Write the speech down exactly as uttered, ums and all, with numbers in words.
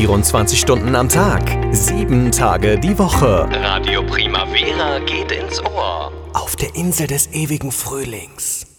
vierundzwanzig Stunden am Tag, sieben Tage die Woche. Radio Primavera geht ins Ohr. Auf der Insel des ewigen Frühlings.